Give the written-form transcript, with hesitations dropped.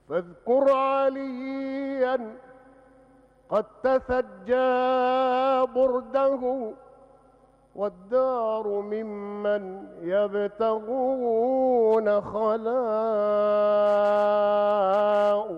فاذكر عليا قد تسجى برده، والدار ممن يبتغون خلاء.